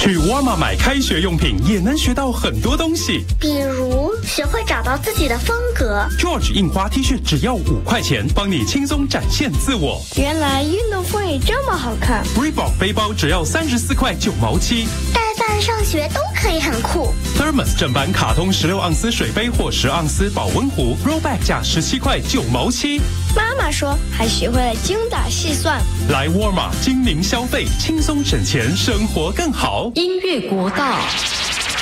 去沃尔玛买开学用品也能学到很多东西， 比如学会找到自己的风格。 George 印花 T 恤只要5块钱，帮你轻松展现自我。 原来运动风也这么好看。 Reebok 背包只要34块9毛7， 带饭上学都可以很酷。 Thermos 正版卡通16盎司水杯或10盎司保温壶 ，Rollback 价17块9毛7。 妈妈说还学会了精打细算。 来沃尔玛精明消费，轻松省钱，生活更好。 音乐国道。